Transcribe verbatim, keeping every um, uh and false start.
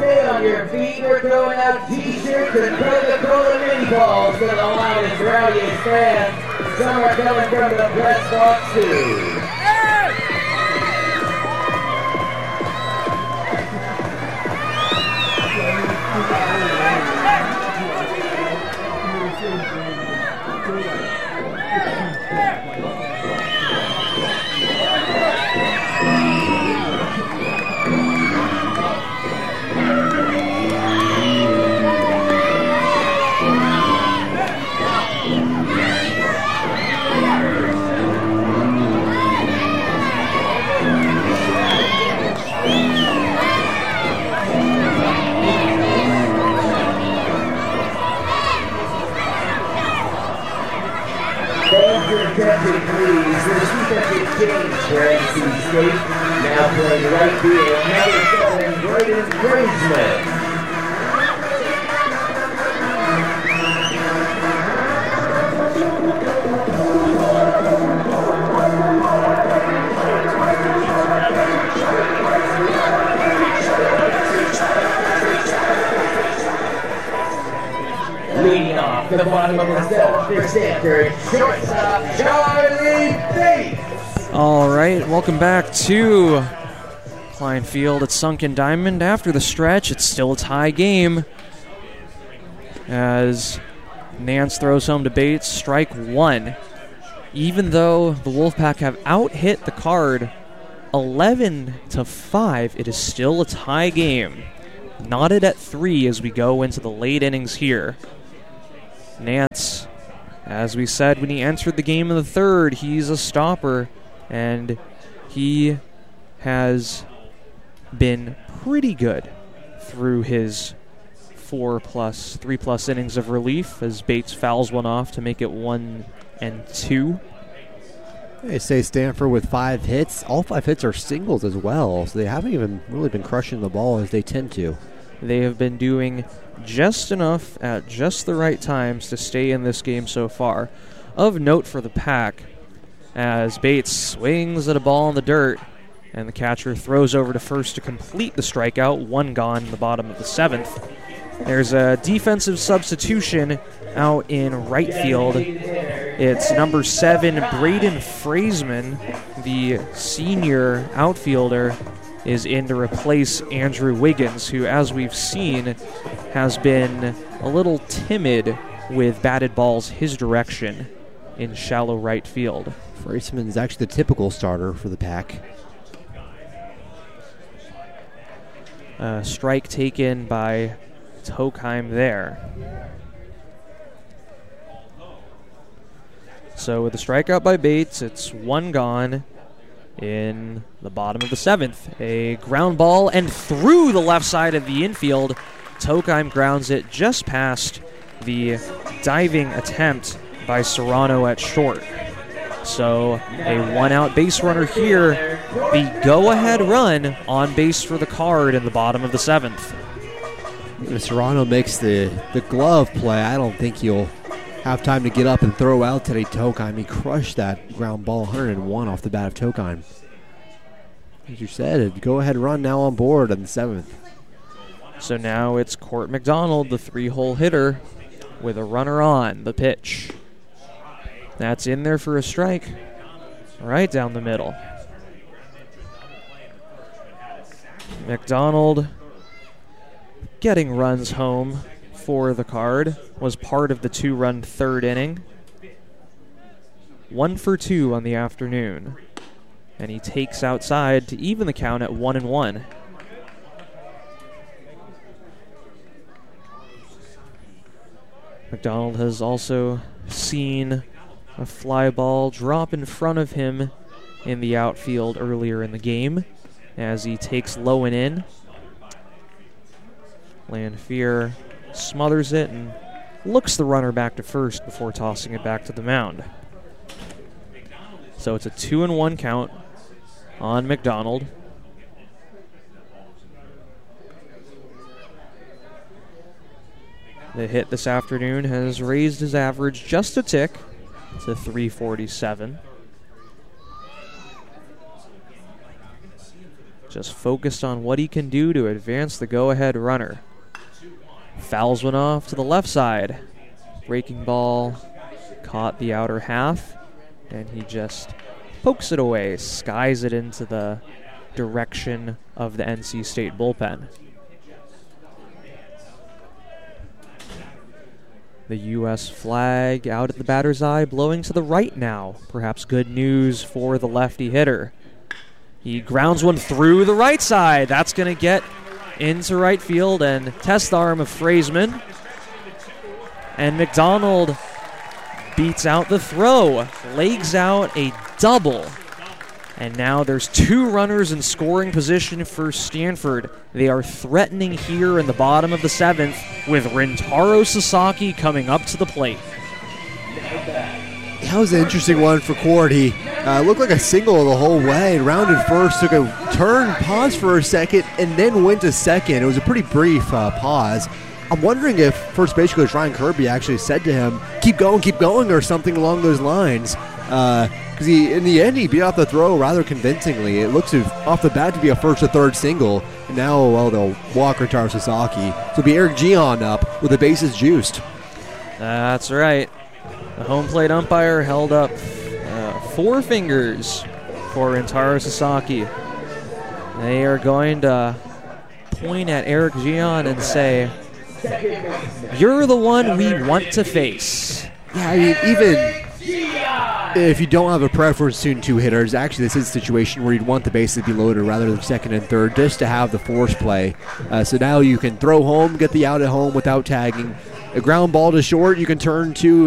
stay on your feet. We're throwing out t-shirts and Coca-Cola mini balls to the loudest, rowdiest fans. Some are coming from the press box too. Attention, please. The defensive change for N C State. Now playing right field. Number seven, Braden Graysmith. Leading off the bottom of the seventh, their center, shortstop, Charlie Bates. All right, welcome back to Klein Field at Sunken Diamond. After the stretch, it's still a tie game as Nance throws home to Bates, strike one. Even though the Wolfpack have out-hit the card eleven to five, it is still a tie game. Knotted at three as we go into the late innings here. Nance, as we said when he entered the game in the third, he's a stopper, and he has been pretty good through his four plus, three plus innings of relief as Bates fouls one off to make it one and two. They say Stanford with five hits. All five hits are singles as well, so they haven't even really been crushing the ball as they tend to. They have been doing just enough at just the right times to stay in this game so far. Of note for the Pack, as Bates swings at a ball in the dirt, and the catcher throws over to first to complete the strikeout, one gone in the bottom of the seventh. There's a defensive substitution out in right field. It's number seven, Braden Fraseman, the senior outfielder, is in to replace Andrew Wiggins, who, as we've seen, has been a little timid with batted balls his direction in shallow right field. Fraseman is actually the typical starter for the Pack. Uh, strike taken by Tokheim there. So with the strikeout by Bates, it's one gone in the bottom of the seventh. A ground ball and through the left side of the infield. Tokheim grounds it just past the diving attempt by Serrano at short. So a one-out base runner here. The go-ahead run on base for the Card in the bottom of the seventh. If Serrano makes the, the glove play, I don't think he'll have time to get up and throw out today. Tokheim, he crushed that ground ball, one oh one off the bat of Tokheim. As you said, a go-ahead run now on board in the seventh. So now it's Court McDonald, the three-hole hitter, with a runner on the pitch. That's in there for a strike, right down the middle. McDonald getting runs home for the Card, was part of the two-run third inning. One for two on the afternoon. And he takes outside to even the count at one and one. McDonald has also seen a fly ball drop in front of him in the outfield earlier in the game as he takes low and in. Lanfear smothers it and looks the runner back to first before tossing it back to the mound. So it's a two and one count on McDonald. The hit this afternoon has raised his average just a tick to three forty-seven. just focused on what he can do to advance the go-ahead runner. Fouls one off to the left side. Breaking ball caught the outer half, and he just pokes it away, skies it into the direction of the N C State bullpen. The U S flag out at the batter's eye, blowing to the right now. Perhaps good news for the lefty hitter. He grounds one through the right side. That's going to get into right field and test the arm of Frazeman. And McDonald beats out the throw, legs out a double. And now there's two runners in scoring position for Stanford. They are threatening here in the bottom of the seventh with Rintaro Sasaki coming up to the plate. That was an interesting one for Cordy. Uh, looked like a single the whole way. Rounded first, took a turn, paused for a second, and then went to second. It was a pretty brief uh, pause. I'm wondering if first base coach Ryan Kirby actually said to him, keep going, keep going, or something along those lines. Because uh, he, in the end, he beat out the throw rather convincingly. It looks to, off the bat to be a first or third single. And now, well, they'll walk Rintaro Sasaki. So it'll be Eric Gion up with the bases juiced. That's right. The home plate umpire held up uh, four fingers for Rintaro Sasaki. They are going to point at Eric Gion and say, "You're the one we want to face." Yeah, I mean, even if you don't have a preference between two hitters, actually this is a situation where you'd want the bases to be loaded rather than second and third, just to have the force play. Uh, so now you can throw home, get the out at home without tagging. A ground ball to short, you can turn to